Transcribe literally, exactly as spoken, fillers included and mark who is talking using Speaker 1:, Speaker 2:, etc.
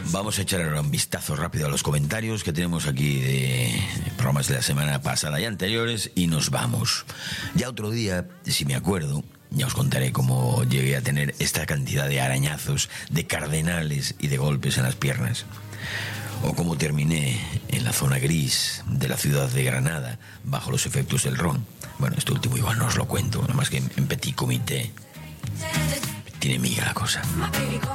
Speaker 1: Vamos a echar ahora un vistazo rápido a los comentarios que tenemos aquí de programas de la semana pasada y anteriores y nos vamos. Ya otro día, si me acuerdo, ya os contaré cómo llegué a tener esta cantidad de arañazos, de cardenales y de golpes en las piernas. O cómo terminé en la zona gris de la ciudad de Granada bajo los efectos del ron. Bueno, esto último igual no os lo cuento, nada más que en petit comité. Tiene miga la cosa.